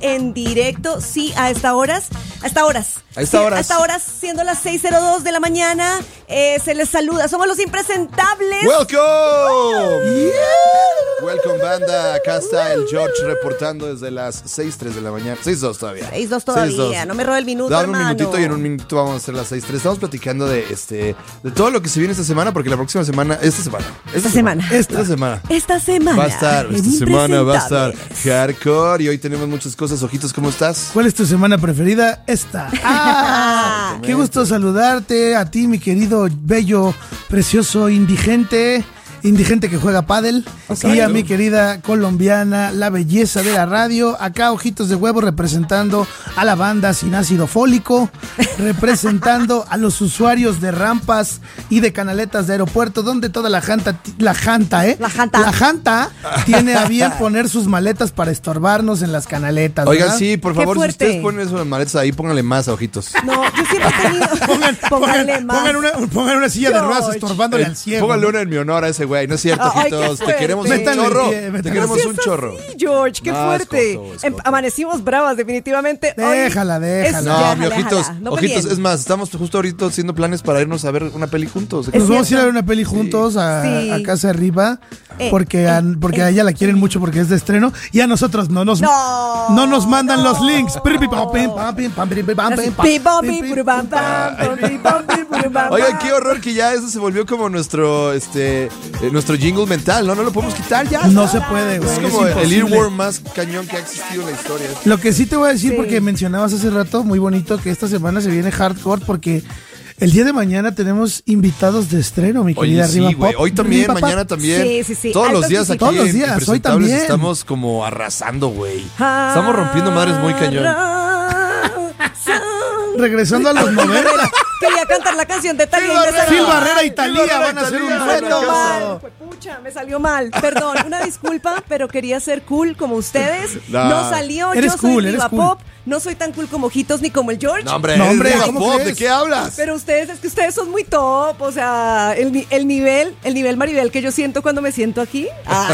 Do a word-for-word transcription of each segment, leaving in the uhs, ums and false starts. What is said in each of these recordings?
en directo, sí, a estas horas, a estas horas. A estas sí, horas. A estas horas, siendo las seis cero dos de la mañana, eh, se les saluda. Somos los impresentables. ¡Welcome! Yeah. Welcome, banda. Acá está el George reportando desde las seis tres de la mañana. seis dos todavía. seis dos todavía, seis dos. No me robe el minuto, Dame hermano. un minutito y en un minuto vamos a hacer las seis tres. Estamos platicando de este de todo lo que se viene esta semana, porque la próxima semana, esta semana. Esta, Esta semana. semana. Esta semana. Esta semana. Va a estar, esta semana va a estar Impresentables. hardcore y hoy tenemos muchas cosas. Ojitos, ¿cómo estás? ¿Cuál es tu semana preferida? Esta. ¡Ah! ¡Qué gusto saludarte! A ti, mi querido, bello, precioso, indigente. Indigente que juega pádel. Exacto. Y a mi querida colombiana, la belleza de la radio. Acá, Ojitos de Huevo, representando a la banda sin ácido fólico. Representando a los usuarios de rampas y de canaletas de aeropuerto, donde toda la janta, la janta, ¿eh? La janta. La janta tiene a bien poner sus maletas para estorbarnos en las canaletas. Oigan, ¿verdad? sí, por Qué favor, si fuerte. ustedes ponen esas maletas ahí, pónganle más a Ojitos. No, yo siempre he tenido. Pongan, Pónganle pongan, más. pongan una, pongan una silla de ruedas George. estorbándole Eh, al ciego. Pónganle una en mi honor a ese güey. No es cierto, Ay, qué Ojitos. Te fuerte. queremos un Métanle el chorro. pie, Te métanle. queremos No seas un chorro. así, George, qué No, es fuerte. coto, es Em- coto. Amanecimos bravas, definitivamente. Hoy Déjala, déjala. es- No, déjala, mi Ojitos, déjala. No Ojitos, peleen. es más, estamos justo ahorita haciendo planes para irnos a ver una peli juntos. Es Nos vamos a ir cierto. a ver una peli juntos a, Sí. a casa arriba Eh, porque, a, porque a ella la quieren mucho porque es de estreno y a nosotros no nos, No, no nos mandan no. los links. Pim, pam, pim, pam, pim, pam, pim, pam, Así, pim, pam, pi, bom, pi, pim, pim. puru, bam, bam, bom, pi, bom, pi, puru, bam, Oigan, bam. qué horror que ya eso se volvió como nuestro este eh, nuestro jingle mental, ¿no? No lo podemos quitar ya. No se puede, güey. Es Es como el imposible. earworm más cañón que ha existido en la historia. Lo que sí te voy a decir, Sí. porque mencionabas hace rato, muy bonito, que esta semana se viene hardcore porque el día de mañana tenemos invitados de estreno, mi Oye, querida sí, Arriba güey. Pop. Hoy también, Arriba Pop. mañana también. Sí, sí, sí. Todos los Altos días visitantes. aquí Todos los en días, hoy Impresentables también. estamos como arrasando, güey. Estamos rompiendo madres muy cañón. Regresando a los noventa. Quería cantar la canción de Talía. Phil Barrera. Phil Barrera y Thalía Barrera y van a hacer un Thalía. Me salió dueto. mal. Fue pucha, me salió mal. Perdón, una disculpa, pero quería ser cool como ustedes. Nah. No salió. Eres Yo soy cool, eres Diva cool. Pop. No soy tan cool como Ojitos ni como el George. No, hombre, No, hombre, eres ¿cómo Pop, crees? ¿de qué hablas? Pero ustedes, es que ustedes son muy top. O sea, el, ni- el nivel, el nivel Maribel que yo siento cuando me siento aquí.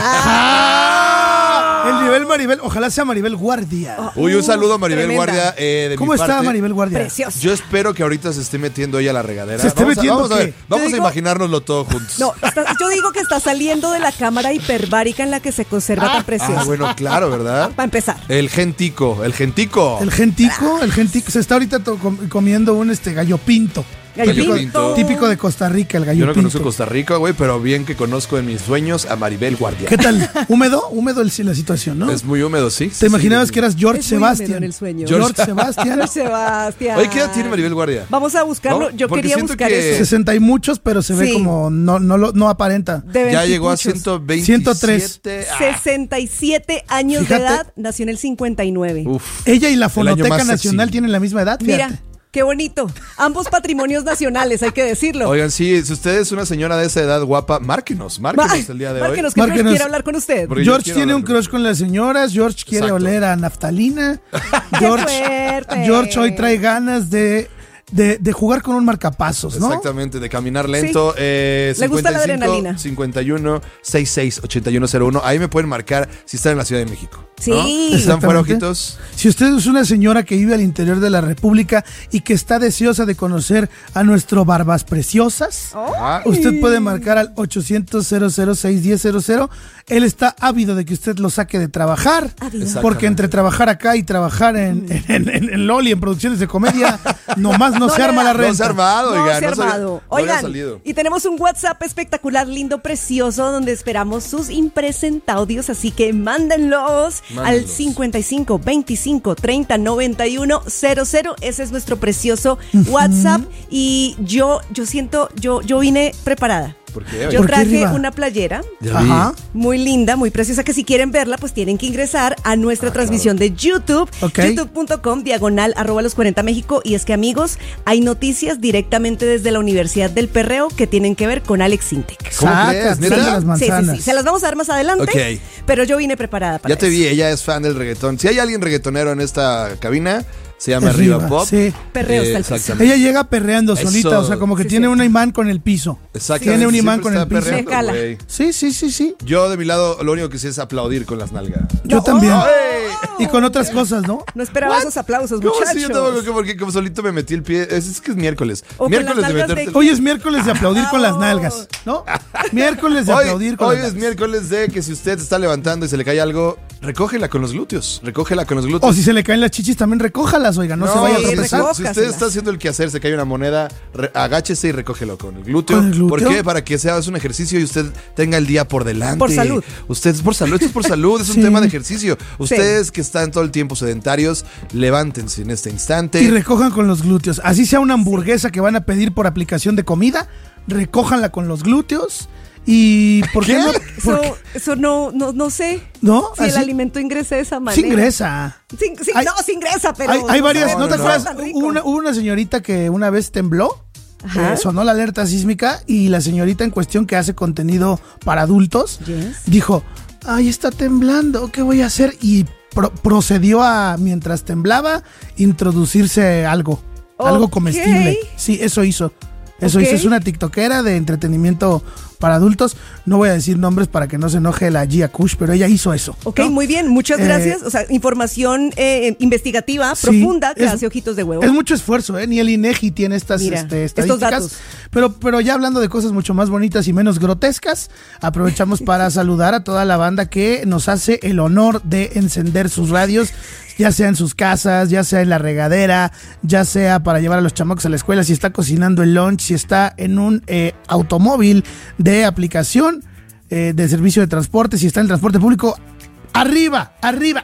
Ah, el nivel Maribel, ojalá sea Maribel Guardia. Uy, un saludo a Maribel Tremenda. Guardia eh, de ¿Cómo mi está parte. Maribel Guardia? Precioso. Yo espero que ahorita se esté metiendo ella a la regadera. ¿Se esté vamos metiendo a, vamos a qué? ver, vamos Yo a digo- imaginárnoslo todo juntos. No, está- yo digo que está saliendo de la cámara hiperbárica en la que se conserva tan preciosa. Ah, bueno, claro, ¿verdad? Para empezar. El gentico, el gentico. El gentico, el gentico, se está ahorita to- com- comiendo un este gallo pinto. Gallo típico, pinto. típico de Costa Rica, el gallo Yo no pinto. conozco Costa Rica, güey, pero bien que conozco en mis sueños a Maribel Guardia. ¿Qué tal? ¿Húmedo? Húmedo el- la situación, ¿no? Es muy húmedo, sí. ¿Te imaginabas que eras George Es muy húmedo Sebastián? en el sueño. George, George- Sebastián. George Sebastián. Oye, ¿qué edad tiene Maribel Guardia? Vamos a buscarlo. ¿No? Yo Porque quería siento buscar que- eso. sesenta y muchos, pero se ve Sí. como no, no, lo- no aparenta. De Ya llegó a veintipuchos. ciento veintisiete. ciento tres. Ah, sesenta y siete años Fíjate. de edad. Nació en el cincuenta y nueve. Uf. Ella y la año Fonoteca más Nacional sexy. tienen la misma edad, Mira, fíjate. qué bonito. Ambos patrimonios nacionales, hay que decirlo. Oigan, sí, si usted es una señora de esa edad guapa, márquenos, márquenos el día de Márquenos, hoy. que Márquenos. quiere hablar con usted. Porque yo George quiero tiene un hablar con crush con las señoras, George quiere Exacto. oler a naftalina. ¡Qué George, fuerte! George hoy trae ganas de, de, de jugar con un marcapasos, ¿no? Exactamente, de caminar lento. Sí. Eh, Le gusta la cincuenta y cinco, adrenalina. cincuenta y uno, sesenta y seis, ochenta y uno cero uno. Ahí me pueden marcar si están en la Ciudad de México. Sí. ¿no? Si están fuera, Exactamente. ojitos. Si usted es una señora que vive al interior de la República y que está deseosa de conocer a nuestro Barbas Preciosas, Ah, usted puede marcar al ochocientos, cero cero seis, diez cero cero. Él está ávido de que usted lo saque de trabajar. Ávido. Porque entre trabajar acá y trabajar en, en, en, en Loli, en producciones de comedia, nomás no, No se le arma da. la no se ha renta. armado, No, oigan. se ha no se había- armado. no había Oigan, salido. y tenemos un WhatsApp espectacular, lindo, precioso, donde esperamos sus impresentaudios, así que mándenlos, al Mándenlos. cincuenta y cinco, veinticinco, treinta, noventa y uno, cero cero. Ese es nuestro precioso WhatsApp. Y yo, yo siento, yo, yo vine preparada. ¿Por qué? Yo ¿Por qué, traje Riva? una playera Ya vi. Ajá. muy linda, muy preciosa, que si quieren verla, pues tienen que ingresar a nuestra Ah, transmisión de YouTube, Ok. youtube punto com, diagonal, arroba los cuarenta México. Y es que, amigos, hay noticias directamente desde la Universidad del Perreo que tienen que ver con Alex Sintek. ¿Cómo Saca, crees? saca ¿Neta? las Sí, sí, manzanas. sí. Se las vamos a dar más adelante, Ok. pero yo vine preparada para Ya te eso. vi, ella es fan del reggaetón. Si hay alguien reggaetonero en esta cabina, Se llama Arriba, Arriba Pop. sí. Perreo hasta el piso. exactamente. Ella llega perreando Eso. solita, o sea, como que Sí, tiene sí. un imán con el piso. Exactamente. Tiene un imán Siempre con el está piso. perreando, Me jala. güey. Sí, sí, sí, sí. Yo de mi lado lo único que sé es aplaudir con las nalgas. Yo No, también. oh, Y con otras cosas, ¿no? No esperaba esos aplausos, ¿Cómo muchachos. sí? Yo tampoco, que porque como solito me metí el pie. Es, es que es miércoles. O con miércoles las de nalgas meterte. de- Hoy es miércoles de aplaudir con las Oh. nalgas, ¿no? Miércoles de Hoy, aplaudir con hoy las es nalgas. miércoles de que si usted se está levantando y se le cae algo, recógela con los glúteos. Recógela con los glúteos. O si se le caen las chichis, también recójalas, oiga, no, se vaya a sí, tropezar. recó- Si usted está haciendo el quehacer, se cae una moneda, re- agáchese y recógelo con el glúteo. ¿Con el glúteo? ¿Por qué? Para que sea es un ejercicio y usted tenga el día por delante. Por salud. Usted es por salud, esto es por salud, es un Sí. tema de ejercicio. Ustedes que están todo el tiempo sedentarios, levántense en este instante. Y recojan con los glúteos. Así sea una hamburguesa que van a pedir por aplicación de comida, recójanla con los glúteos. ¿Y por qué, ¿Qué? no? ¿Por Eso, qué? eso no, no, no sé. ¿No? Si el Así- alimento ingresa de esa Sí manera. ingresa. Sí, sí, Hay- no, sí ingresa, pero. Hay, hay varias, no, ¿no, te no, acuerdas? Tan rico. Hubo una, hubo una señorita que una vez tembló, Ajá. eh, sonó la alerta sísmica y la señorita en cuestión que hace contenido para adultos Yes. dijo, ay, está temblando, ¿qué voy a hacer? Y pro- procedió a, mientras temblaba, introducirse algo, algo Ok. comestible. Sí, eso hizo. Eso Ok. hizo, es una tiktokera de entretenimiento para adultos. No voy a decir nombres para que no se enoje la Gia Kush, pero ella hizo eso. Ok, ¿no? muy bien, muchas Eh, gracias. O sea, información eh, investigativa, Sí, profunda, que es- hace Ojitos de Huevo. Es mucho esfuerzo, ¿eh? Ni el INEGI tiene estas Mira, este, estos estadísticas. datos. Pero, pero ya hablando de cosas mucho más bonitas y menos grotescas, aprovechamos para saludar a toda la banda que nos hace el honor de encender sus radios, ya sea en sus casas, ya sea en la regadera, ya sea para llevar a los chamacos a la escuela, si está cocinando el lunch, si está en un eh, automóvil de aplicación, eh, de servicio de transporte, si está en transporte público. ¡Arriba! ¡Arriba!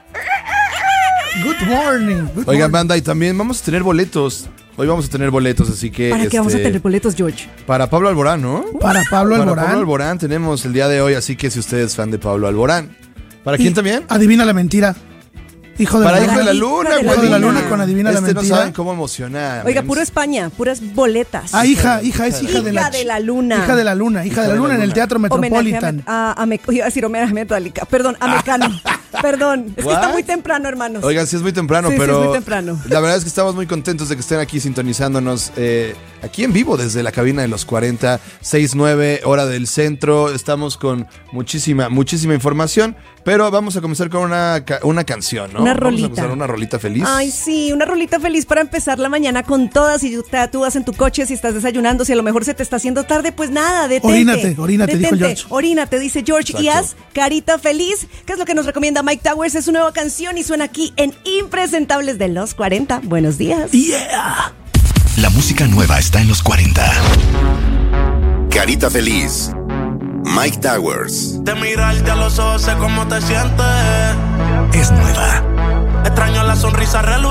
Good morning. Good Oigan, morning. banda, y también vamos a tener boletos. Hoy vamos a tener boletos, así que. ¿Para qué vamos a este, tener boletos, George? Para Pablo Alborán, ¿no? Para Pablo Para Alborán. Pablo Alborán tenemos el día de hoy, así que si usted es fan de Pablo Alborán. ¿Para quién Y también? Adivina la mentira. Hijo de Para la Hijo de la Luna, Hijo de la güey. Luna. Hijo de la Luna con Adivina la este Mentira. no saben cómo emociona. Oiga, men. puro España, puras boletas. Ah, hija, hija, es hija, de, la, Hija de la Luna. Hija de la Luna, hija, de la Luna en el Teatro Homenaje Metropolitan. a, a, a Me- iba a decir homenaje a Metallica. Perdón, a Mecano. Perdón. Es que está What? muy temprano, hermanos. Oigan, sí es muy temprano, Sí, sí, pero es muy temprano. la verdad es que estamos muy contentos de que estén aquí sintonizándonos eh, aquí en vivo desde la cabina de los cuarenta, seis nueve, hora del centro. Estamos con muchísima, muchísima información, pero vamos a comenzar con una, ca- una canción, ¿no? Una Vamos rolita. a comenzar una rolita feliz. Ay, sí, una rolita feliz para empezar la mañana con todas. Si tú, tú vas en tu coche, si estás desayunando, si a lo mejor se te está haciendo tarde, pues nada, detente. Orínate, orínate, dijo Detente, George. Orínate, dice George, y Exacto. haz carita feliz, que es lo que nos recomienda Mike Towers. Es su nueva canción y suena aquí en Impresentables de los cuarenta. Buenos días. Yeah. La música nueva está en los cuarenta. Carita Feliz. Mike Towers. De mirarte a los ojos sé cómo te sientes. Es nueva. Extraño la sonrisa reluciente